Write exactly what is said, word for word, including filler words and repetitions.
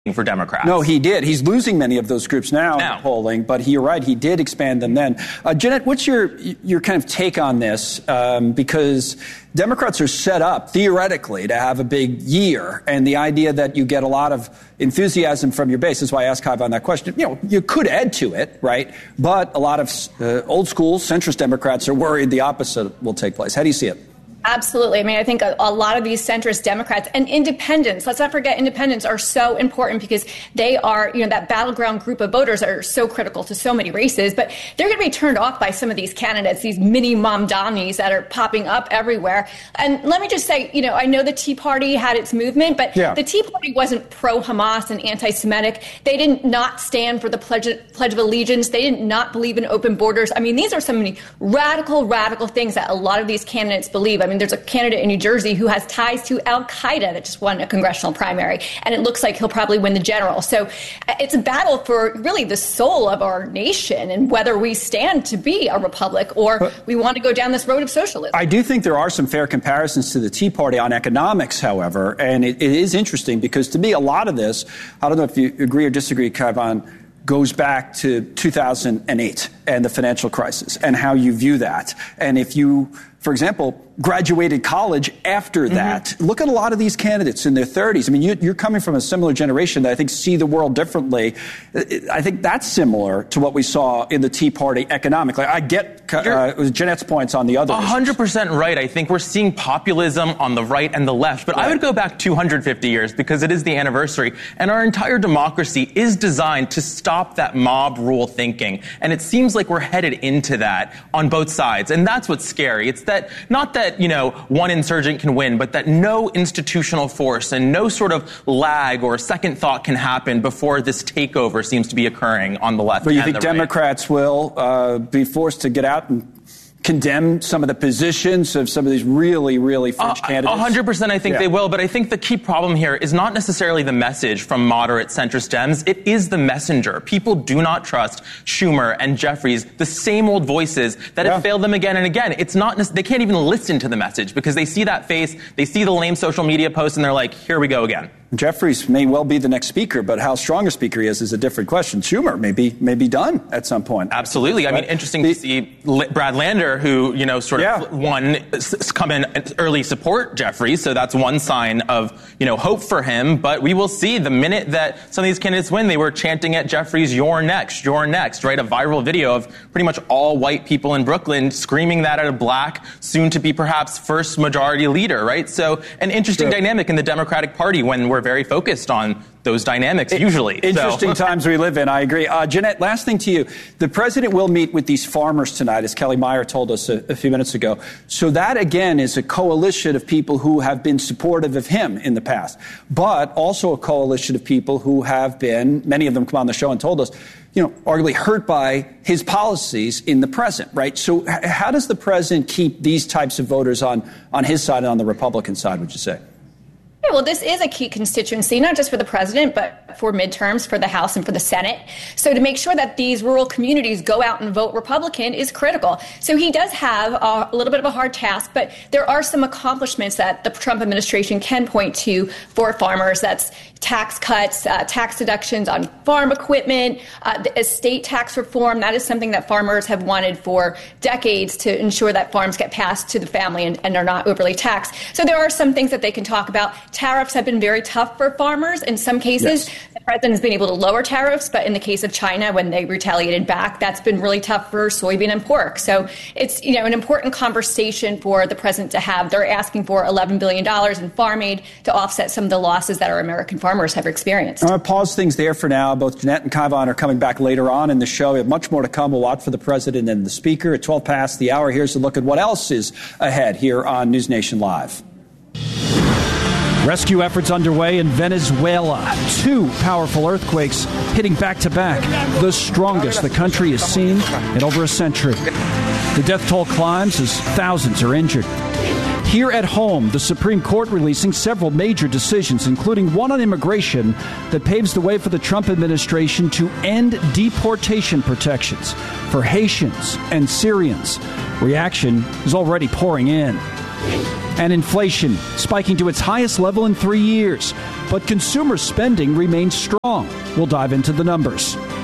for Democrats. No, he did. He's losing many of those groups now, now. in the polling, but he, you're right, he did expand them then. Uh, Jeanette, what's your your kind of take on this? Um, because Democrats are set up, theoretically, to have a big year, and the idea that you get a lot of enthusiasm from your base is why I asked Kaivan that question. You know, you could add to it, right? But a lot of uh, old-school centrist Democrats are worried the opposite will take place. How do you see it? Absolutely. I mean, I think a, a lot of these centrist Democrats and independents, let's not forget independents are so important because they are, you know, that battleground group of voters are so critical to so many races, but they're going to be turned off by some of these candidates, these mini Mamdanis that are popping up everywhere. And let me just say, you know, I know the Tea Party had its movement, but yeah. the Tea Party wasn't pro-Hamas and anti-Semitic. They did not stand for the Pledge, Pledge of Allegiance. They did not believe in open borders. I mean, these are so many radical, radical things that a lot of these candidates believe. I mean, there's a candidate in New Jersey who has ties to Al-Qaeda that just won a congressional primary, and it looks like he'll probably win the general. So it's a battle for really the soul of our nation and whether we stand to be a republic or but we want to go down this road of socialism. I do think there are some fair comparisons to the Tea Party on economics, however, and it, it is interesting because to me a lot of this, I don't know if you agree or disagree, Kaivan, goes back to two thousand eight and the financial crisis and how you view that. And if you, for example, graduated college after that, mm-hmm. look at a lot of these candidates in their thirties. I mean, you, you're coming from a similar generation that I think see the world differently. I think that's similar to what we saw in the Tea Party economically. I get uh, Jeanette's points on the other one hundred percent issues. Right. I think we're seeing populism on the right and the left. But right. I would go back two hundred fifty years because it is the anniversary. And our entire democracy is designed to stop that mob rule thinking. And it seems like we're headed into that on both sides. And that's what's scary. It's that not that, you know, one insurgent can win, but that no institutional force and no sort of lag or second thought can happen before this takeover seems to be occurring on the left. But you and think the Democrats right. will uh, be forced to get out and condemn some of the positions of some of these really, really fringe uh, candidates? A hundred percent I think yeah. they will, but I think the key problem here is not necessarily the message from moderate centrist Dems. It is the messenger. People do not trust Schumer and Jeffries, the same old voices that yeah. have failed them again and again. It's not, they can't even listen to the message because they see that face, they see the lame social media posts, and they're like, here we go again. Jeffries may well be the next speaker, but how strong a speaker he is is a different question. Schumer may be, may be done at some point. Absolutely. I mean, interesting the, to see Brad Lander, who, you know, sort yeah. of won, come in and early support Jeffries. So that's one sign of, you know, hope for him. But we will see the minute that some of these candidates win, they were chanting at Jeffries, "You're next, you're next," right? A viral video of pretty much all white people in Brooklyn screaming that at a black, soon to be perhaps first majority leader, right? So an interesting sure. dynamic in the Democratic Party when we're very focused on those dynamics, usually. Interesting so. times we live in, I agree. Uh, Jeanette, last thing to you. The president will meet with these farmers tonight, as Kelly Meyer told us a, a few minutes ago. So that, again, is a coalition of people who have been supportive of him in the past, but also a coalition of people who have been, many of them come on the show and told us, you know, arguably hurt by his policies in the present, right? So h- how does the president keep these types of voters on, on his side and on the Republican side, would you say? Yeah, well, this is a key constituency, not just for the president, but for midterms, for the House and for the Senate. So to make sure that these rural communities go out and vote Republican is critical. So he does have a, a little bit of a hard task, but there are some accomplishments that the Trump administration can point to for farmers. That's tax cuts, uh, tax deductions on farm equipment, uh, the estate tax reform. That is something that farmers have wanted for decades to ensure that farms get passed to the family and, and are not overly taxed. So there are some things that they can talk about. Tariffs have been very tough for farmers. In some cases, yes. the president has been able to lower tariffs, but in the case of China, when they retaliated back, that's been really tough for soybean and pork. So it's, you know, an important conversation for the president to have. They're asking for eleven billion dollars in farm aid to offset some of the losses that our American farmers have experienced. I'm going to pause things there for now. Both Jeanette and Kaivan are coming back later on in the show. We have much more to come. We'll watch for the president and the speaker. At twelve past the hour, here's a look at what else is ahead here on News Nation Live. Rescue efforts underway in Venezuela. Two powerful earthquakes hitting back-to-back, the strongest the country has seen in over a century. The death toll climbs as thousands are injured. Here at home, the Supreme Court releasing several major decisions, including one on immigration that paves the way for the Trump administration to end deportation protections for Haitians and Syrians. Reaction is already pouring in. and inflation spiking to its highest level in three years. But consumer spending remains strong. We'll dive into the numbers.